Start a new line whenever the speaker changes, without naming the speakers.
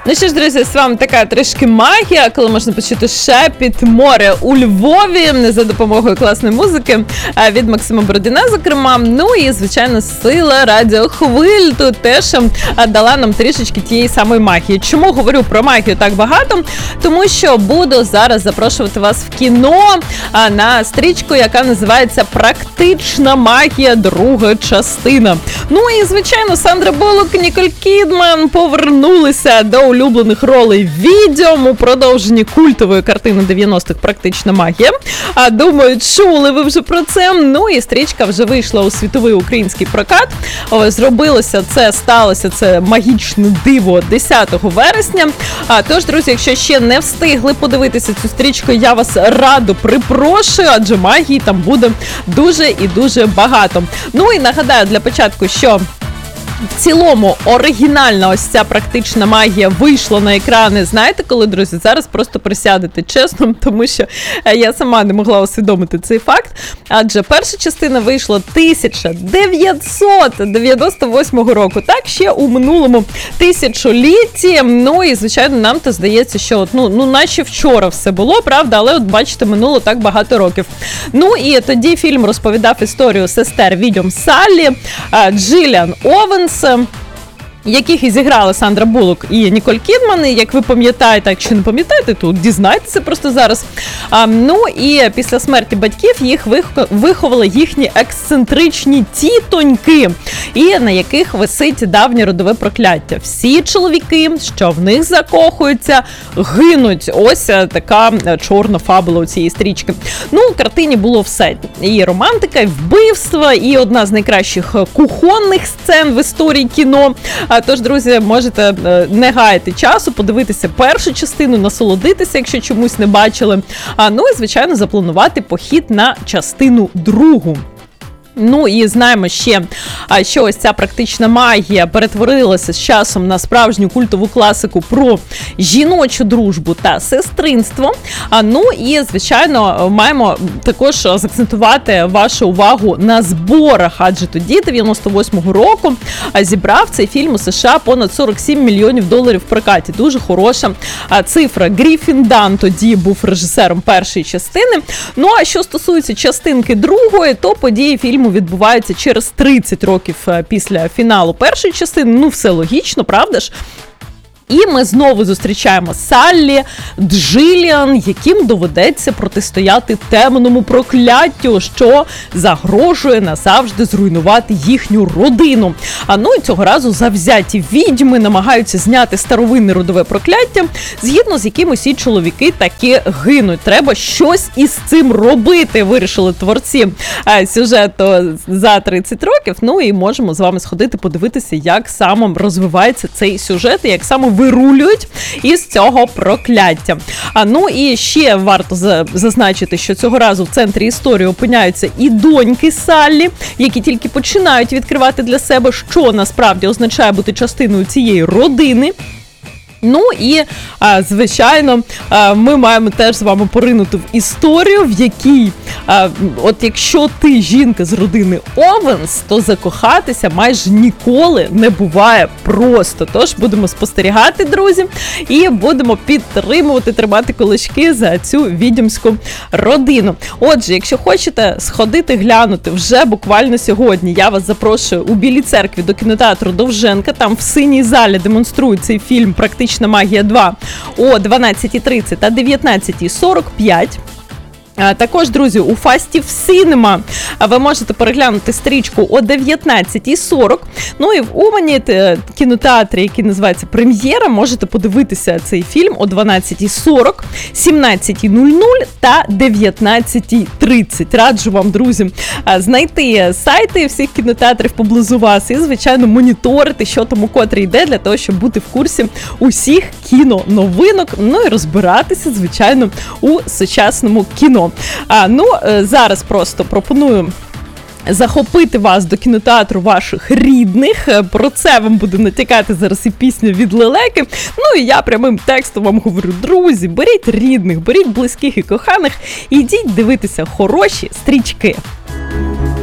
Ну що ж, друзі, з вами така трішки магія, коли можна почути шепіт моря у Львові за допомогою класної музики від Максима Бородіна, зокрема. Ну і, звичайно, сила радіохвиль тут теж дала нам трішечки тієї самої магії. Чому говорю про магію так багато? Тому що буду зараз запрошувати вас в кіно на стрічку, яка називається «Практична магія. Друга частина». Ну і, звичайно, Сандра Буллок, Ніколь Кідман повернулися до улюблених ролей відео у продовженні культової картини 90-х «Практична магія». Думаю, чули ви вже про це. Ну і стрічка вже вийшла у світовий український прокат. Сталося це магічне диво 10 вересня. Тож, друзі, якщо ще не встигли подивитися цю стрічку, я вас радо припрошую, адже магії там буде дуже і дуже багато. Ну і нагадаю для початку, що в цілому оригінальна ось ця практична магія вийшла на екрани. Знаєте коли, друзі? Зараз просто присядете чесно, тому що я сама не могла усвідомити цей факт. Адже перша частина вийшла 1998 року. Так, ще у минулому тисячолітті. Ну і, звичайно, нам то здається, що наче вчора все було, правда? Але от бачите, минуло так багато років. Ну і тоді фільм розповідав історію сестер відьом Саллі, Джилліан Овенс, яких і зіграли Сандра Буллок і Ніколь Кідман. І, як ви пам'ятаєте, якщо не пам'ятаєте, то дізнайтеся просто зараз. Ну і після смерті батьків їх виховали їхні ексцентричні тітоньки, і на яких висить давнє родове прокляття. Всі чоловіки, що в них закохуються, гинуть. Ось така чорна фабула у цієї стрічки. Ну, у картині було все. І романтика, і вбивства, і одна з найкращих кухонних сцен в історії кіно. Тож, друзі, можете не гаяти часу, подивитися першу частину, насолодитися, якщо чомусь не бачили. Ну і, звичайно, запланувати похід на частину другу. Ну і знаємо ще, що ось ця практична магія перетворилася з часом на справжню культову класику про жіночу дружбу та сестринство. Ну і, звичайно, маємо також закцентувати вашу увагу на зборах, адже тоді, 98-го року, зібрав цей фільм у США понад $47 мільйонів в прокаті. Дуже хороша цифра. Гріфін Дан тоді був режисером першої частини. Ну а що стосується частинки другої, то події фільму відбуваються через 30 років після фіналу першої частини. Ну, все логічно, правда ж? І ми знову зустрічаємо Саллі, Джилліан, яким доведеться протистояти темному прокляттю, що загрожує назавжди зруйнувати їхню родину. Ну і цього разу завзяті відьми намагаються зняти старовинне родове прокляття, згідно з яким усі чоловіки таки гинуть. Треба щось із цим робити, вирішили творці сюжету за 30 років. Ну і можемо з вами сходити подивитися, як саме розвивається цей сюжет і як саме вирулюють із цього прокляття. Ну і ще варто зазначити, що цього разу в центрі історії опиняються і доньки Саллі, які тільки починають відкривати для себе, що насправді означає бути частиною цієї родини. Ну і, звичайно, ми маємо теж з вами поринути в історію, в якій, от якщо ти жінка з родини Овенс, то закохатися майже ніколи не буває просто. Тож будемо спостерігати, друзі, і будемо підтримувати, тримати кулачки за цю відьомську родину. Отже, якщо хочете сходити глянути вже буквально сьогодні, я вас запрошую у Білій церкві до кінотеатру Довженка. Там в синій залі демонструють цей фільм «Практична магія 2» о 12:30 та 19:45. Також, друзі, у Фастів Сінема ви можете переглянути стрічку о 19:40. Ну і в Умані кінотеатрі, який називається «Прем'єра», можете подивитися цей фільм о 12:40, 17:00 та 19:30. Раджу вам, друзі, знайти сайти всіх кінотеатрів поблизу вас і, звичайно, моніторити, що тому котрі йде, для того, щоб бути в курсі усіх кіноновинок, ну і розбиратися, звичайно, у сучасному кіно. Зараз просто пропоную захопити вас до кінотеатру ваших рідних. Про це вам буде натякати зараз і пісня від Лелеки. Ну і я прямим текстом вам говорю: друзі, беріть рідних, беріть близьких і коханих, ідіть дивитися хороші стрічки.